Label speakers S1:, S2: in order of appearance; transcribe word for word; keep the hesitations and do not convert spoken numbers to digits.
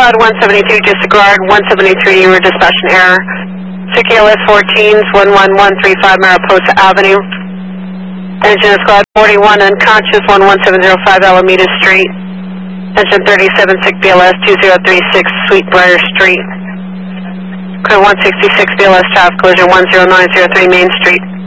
S1: Squad one seventy-two, disregard. one seventy-three, you were dispatching error. C K L S fourteens, one one one three five Mariposa Avenue. Engine Squad forty-one, unconscious, one one seven zero five Alameda Street. Engine thirty-seven, S I C B L S two zero three six, Sweetbriar Street. Code one sixty-six, B L S traffic collision one zero nine zero three Main Street.